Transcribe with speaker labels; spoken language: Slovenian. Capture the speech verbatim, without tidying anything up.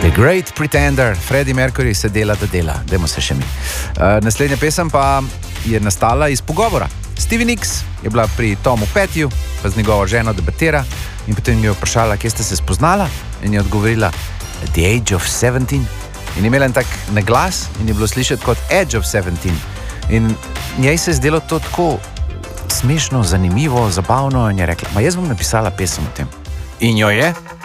Speaker 1: The Great Pretender, Freddie Mercury se dela, da dela, dajmo se še mi. Uh, naslednja pesem pa je nastala iz pogovora. Stevie Nicks je bila pri Tomu Pettyju, pa z njegovo ženo debatira in potem je vprašala, kje ste se spoznala in je odgovorila at the age of seventeen in je imela en tak naglas in je bilo slišati kot edge of seventeen in njej se je zdelo to tako smešno, zanimivo, zabavno in je rekla, ma jaz bom napisala pesem o tem. In jo je